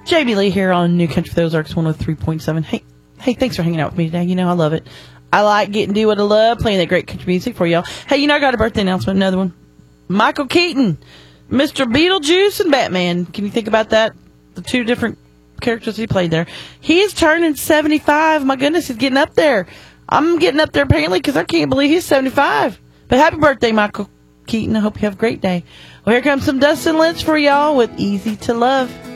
Jamie Lee here on New Country for the Ozarks 103.7. Hey, thanks for hanging out with me today. You know, I love it. I like getting to do what I love, playing that great country music for y'all. Hey, you know, I got a birthday announcement, another one. Michael Keaton, Mr. Beetlejuice and Batman. Can you think about that? The two different characters he played there. He is turning 75. My goodness, he's getting up there. I'm getting up there apparently because I can't believe he's 75. But happy birthday, Michael Keaton. I hope you have a great day. Well, here comes some Dustin Lynch for y'all with Easy to Love.